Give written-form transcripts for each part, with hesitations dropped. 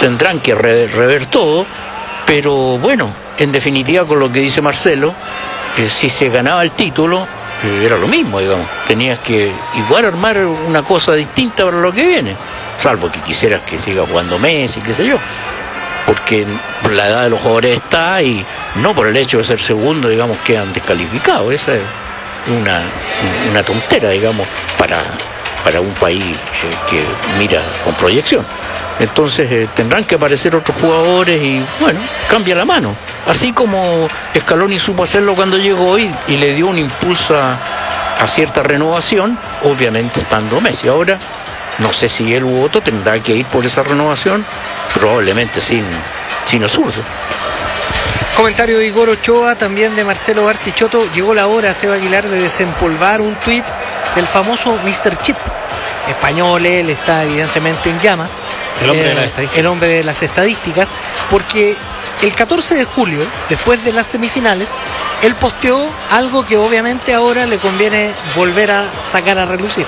tendrán que rever todo, pero bueno, en definitiva con lo que dice Marcelo, si se ganaba el título, era lo mismo, digamos. Tenías que igual armar una cosa distinta para lo que viene, salvo que quisieras que siga jugando Messi, qué sé yo, porque la edad de los jugadores está, y no por el hecho de ser segundo, digamos, quedan descalificados. Esa es una tontera, digamos, para un país que mira con proyección. Entonces tendrán que aparecer otros jugadores y bueno, cambia la mano. Así como Scaloni supo hacerlo cuando llegó y le dio un impulso a cierta renovación, obviamente estando Messi. Ahora, no sé si él u otro tendrá que ir por esa renovación, probablemente sin el zurdo. Comentario de Igor Ochoa, también de Marcelo Bartichotto. Llegó la hora, Seba Aguilar, de desempolvar un tuit del famoso Mr. Chip. Español, él está evidentemente en llamas. El hombre de las estadísticas, porque el 14 de julio, después de las semifinales, él posteó algo que obviamente ahora le conviene volver a sacar a relucir.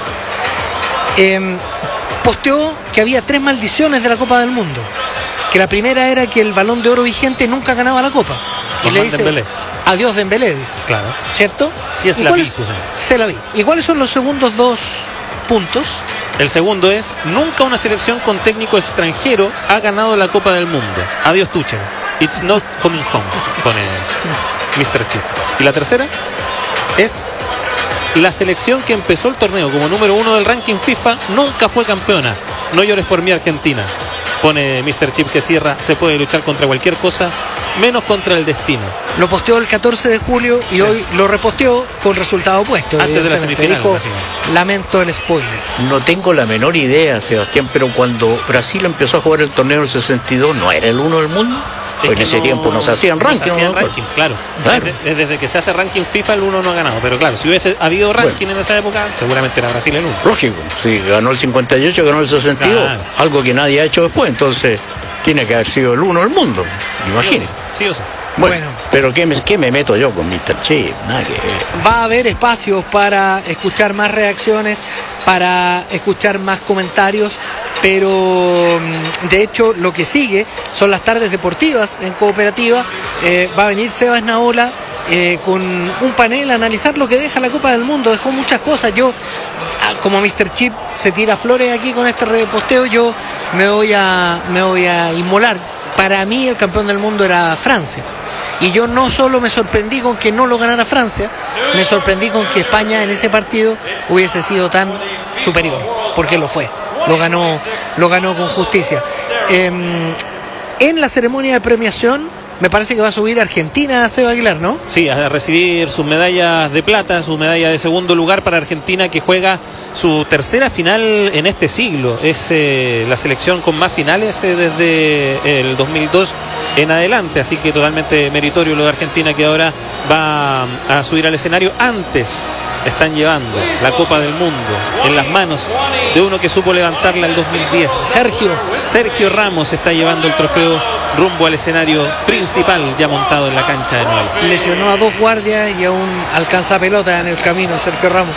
Posteó que había 3 maldiciones de la Copa del Mundo. Que la primera era que el Balón de Oro vigente nunca ganaba la Copa. Y le dice, Dembélé. Adiós Dembélé, dice. Claro. ¿Cierto? Sí, es la vi. Se la vi. ¿Y cuáles son los segundos 2 puntos? El segundo es, nunca una selección con técnico extranjero ha ganado la Copa del Mundo. Adiós Tuchel. It's not coming home, pone Mr. Chip. Y la tercera es, la selección que empezó el torneo como número 1 del ranking FIFA nunca fue campeona. No llores por mí, Argentina. Pone Mr. Chip, que cierra, se puede luchar contra cualquier cosa, menos contra el destino. Lo posteó el 14 de julio y sí, hoy lo reposteó con resultado opuesto. Antes de la semifinal. Dijo, lamento el spoiler. No tengo la menor idea, Sebastián, pero cuando Brasil empezó a jugar el torneo del 62, ¿no era el 1 del mundo? Pues en ese tiempo no se hacían ranking. No se hacían ranking, claro. Desde que se hace ranking FIFA, el 1 no ha ganado. Pero claro, si hubiese habido ranking en esa época, seguramente era Brasil el 1. Lógico, si ganó el 58, ganó el 62. Claro. Algo que nadie ha hecho después, entonces tiene que haber sido el 1 del mundo. Imagínate. Sí o sí. Bueno, pero ¿qué me meto yo con Mr. Chip? Nada que ver. Va a haber espacios para escuchar más reacciones, para escuchar más comentarios, pero de hecho lo que sigue son las tardes deportivas en Cooperativa. Va a venir Seba Esnaola con un panel a analizar lo que deja la Copa del Mundo. Dejó muchas cosas. Yo, como Mr. Chip se tira flores aquí con este reposteo, yo me voy a inmolar. Para mí el campeón del mundo era Francia. Y yo no solo me sorprendí con que no lo ganara Francia, me sorprendí con que España en ese partido hubiese sido tan superior, porque lo fue, lo ganó con justicia. En la ceremonia de premiación me parece que va a subir Argentina a Seba Aguilar, ¿no? Sí, a recibir sus medallas de plata, su medalla de segundo lugar para Argentina, que juega su tercera final en este siglo. Es la selección con más finales desde el 2002 en adelante, así que totalmente meritorio lo de Argentina, que ahora va a subir al escenario. Antes están llevando la Copa del Mundo en las manos de uno que supo levantarla en el 2010. Sergio Ramos está llevando el trofeo rumbo al escenario principal, ya montado en la cancha de Nueva York. Lesionó a 2 guardias y aún alcanza pelota en el camino Sergio Ramos.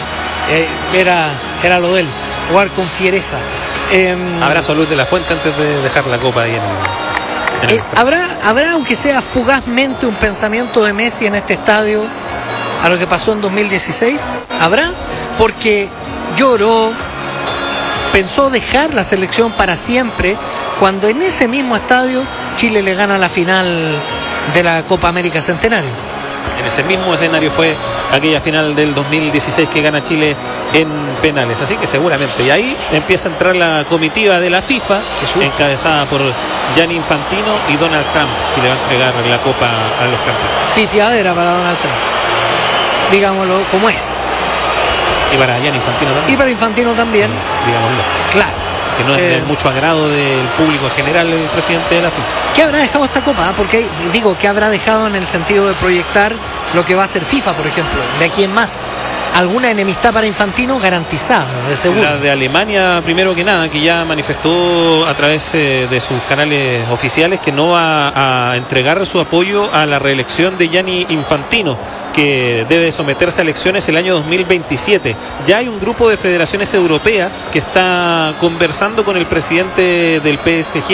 Era lo de él, jugar con fiereza. Abrazo a Luis de la Fuente antes de dejar la copa ahí en el ¿Habrá, aunque sea fugazmente, un pensamiento de Messi en este estadio a lo que pasó en 2016? ¿Habrá? Porque lloró, pensó dejar la selección para siempre, cuando en ese mismo estadio Chile le gana la final de la Copa América Centenario. En ese mismo escenario fue aquella final del 2016 que gana Chile en penales, así que seguramente, y ahí empieza a entrar la comitiva de la FIFA, encabezada por Gianni Infantino y Donald Trump, que le va a entregar la copa a los campeones. Pifiadera para Donald Trump, digámoslo como es. Y para Gianni Infantino también. Y para Infantino también. Digámoslo. Claro. Que no es de mucho agrado del público en general el presidente de la FIFA. ¿Qué habrá dejado esta copa? Porque digo, ¿qué habrá dejado en el sentido de proyectar lo que va a ser FIFA, por ejemplo? De aquí en más, alguna enemistad para Infantino garantizada, de seguro. La de Alemania, primero que nada, que ya manifestó a través de sus canales oficiales que no va a entregar su apoyo a la reelección de Gianni Infantino, que debe someterse a elecciones el año 2027. Ya hay un grupo de federaciones europeas que está conversando con el presidente del PSG